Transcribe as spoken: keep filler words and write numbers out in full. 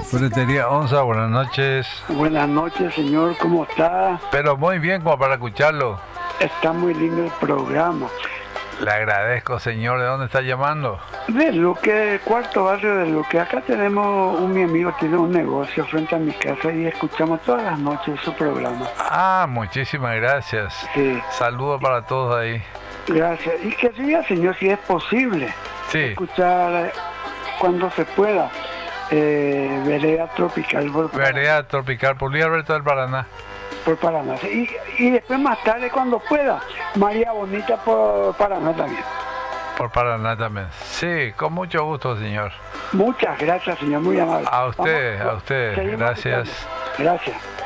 Frutería Onza, buenas noches. Buenas noches, señor, ¿cómo está? Pero muy bien, como para escucharlo. Está muy lindo el programa. Le agradezco, señor. ¿De dónde está llamando? De Luque, cuarto barrio de Luque. Acá tenemos un mi amigo, tiene un negocio frente a mi casa y escuchamos todas las noches su programa. Ah, muchísimas gracias. Sí. Saludos para todos ahí. Gracias. Y quería, señor, si es posible, sí. escuchar cuando se pueda. Eh, Vereda Tropical por Vereda Tropical por Luis Alberto del Paraná. Por Paraná. Y, y después más tarde cuando pueda, María Bonita por Paraná también. Por Paraná también. Sí, con mucho gusto, señor. Muchas gracias, señor, muy amable. A usted, Vamos, a usted. seguimos Gracias. escuchando. Gracias.